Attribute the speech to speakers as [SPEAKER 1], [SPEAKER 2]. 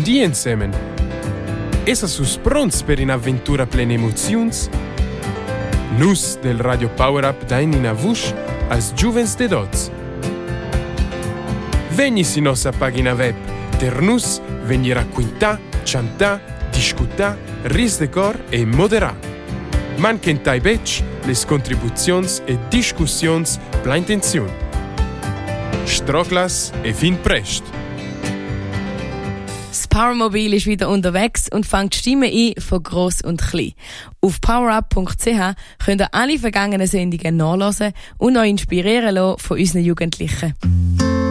[SPEAKER 1] gaudir insieme. Essa sus pronts per un'avventura plena emozions? Nus del Radio Power Up dain in avush als giuvens de dots. Vegni si nostra pagina web, der nus vegni racquintà, chantà, discutà, ris de cor e moderà. Manquentai bec les contribuzions e discussions pla intenziun. Stroclas e fin prest.
[SPEAKER 2] Das Powermobil ist wieder unterwegs und fängt Stimmen ein von gross und klein. Auf powerup.ch könnt ihr alle vergangenen Sendungen nachhören und euch inspirieren lassen von unseren Jugendlichen.